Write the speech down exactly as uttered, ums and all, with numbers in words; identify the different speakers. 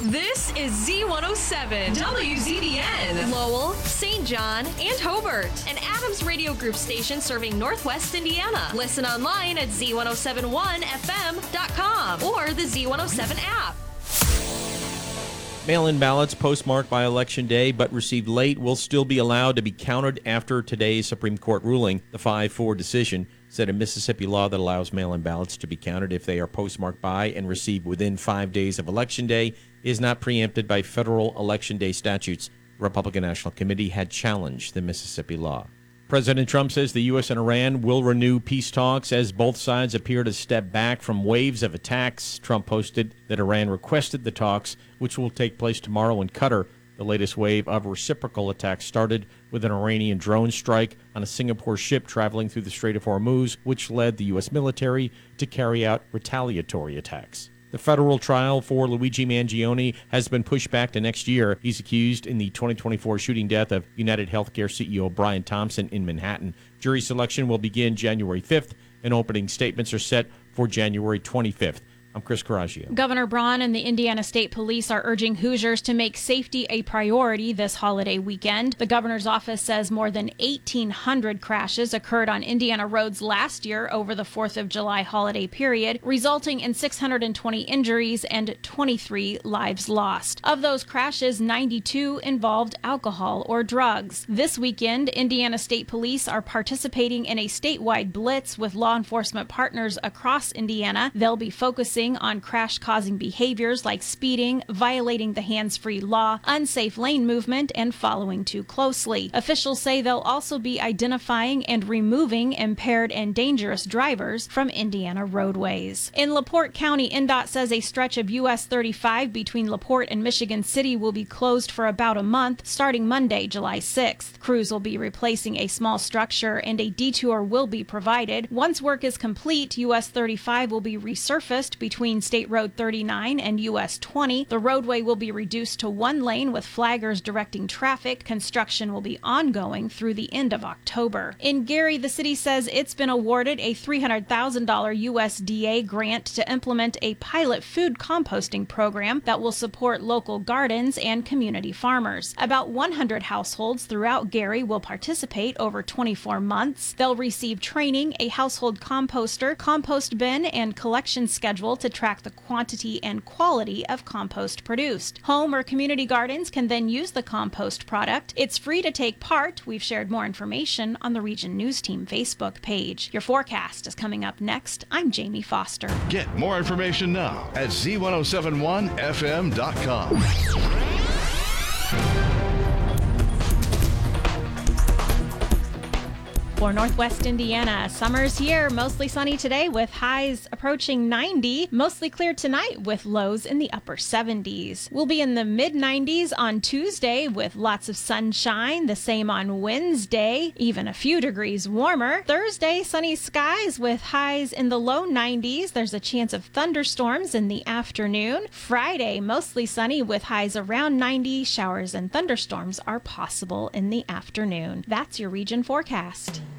Speaker 1: This is Z one oh seven, W Z B N, Lowell, Saint John, and Hobart, an Adams Radio Group station serving Northwest Indiana. Listen online at Z one oh seven one F M dot com or the Z one oh seven app.
Speaker 2: Mail-in ballots postmarked by Election Day but received late will still be allowed to be counted after today's Supreme Court ruling. The five four decision said a Mississippi law that allows mail-in ballots to be counted if they are postmarked by and received within five days of Election Day is not preempted by federal Election Day statutes. The Republican National Committee had challenged the Mississippi law. President Trump says the U S and Iran will renew peace talks as both sides appear to step back from waves of attacks. Trump posted that Iran requested the talks, which will take place tomorrow in Qatar. The latest wave of reciprocal attacks started with an Iranian drone strike on a Singapore ship traveling through the Strait of Hormuz, which led the U S military to carry out retaliatory attacks. The federal trial for Luigi Mangione has been pushed back to next year. He's accused in the twenty twenty-four shooting death of United Healthcare C E O Brian Thompson in Manhattan. Jury selection will begin January fifth, and opening statements are set for January twenty-fifth. I'm Chris Coraggio.
Speaker 3: Governor Braun and the Indiana State Police are urging Hoosiers to make safety a priority this holiday weekend. The governor's office says more than eighteen hundred crashes occurred on Indiana roads last year over the fourth of July holiday period, resulting in six hundred twenty injuries and twenty-three lives lost. Of those crashes, ninety-two involved alcohol or drugs. This weekend, Indiana State Police are participating in a statewide blitz with law enforcement partners across Indiana. They'll be focusing on crash-causing behaviors like speeding, violating the hands-free law, unsafe lane movement, and following too closely. Officials say they'll also be identifying and removing impaired and dangerous drivers from Indiana roadways. In LaPorte County, N D O T says a stretch of U S thirty-five between LaPorte and Michigan City will be closed for about a month, starting Monday, July sixth. Crews will be replacing a small structure and a detour will be provided. Once work is complete, U S thirty-five will be resurfaced between Between State Road thirty-nine and U S twenty. The roadway will be reduced to one lane with flaggers directing traffic. Construction will be ongoing through the end of October. In Gary, the city says it's been awarded a three hundred thousand dollars U S D A grant to implement a pilot food composting program that will support local gardens and community farmers. About one hundred households throughout Gary will participate over twenty-four months. They'll receive training, a household composter, compost bin, and collection schedule to track the quantity and quality of compost produced. Home or community gardens can then use the compost product. It's free to take part. We've shared more information on the Region News Team Facebook page. Your forecast is coming up next. I'm Jamie Foster.
Speaker 4: Get more information now at Z ten seventy-one F M dot com.
Speaker 3: For Northwest Indiana, summer's here. Mostly sunny today with highs approaching ninety. Mostly clear tonight with lows in the upper seventies. We'll be in the mid nineties on Tuesday with lots of sunshine. The same on Wednesday, even a few degrees warmer. Thursday, sunny skies with highs in the low nineties. There's a chance of thunderstorms in the afternoon. Friday, mostly sunny with highs around ninety. Showers and thunderstorms are possible in the afternoon. That's your region forecast.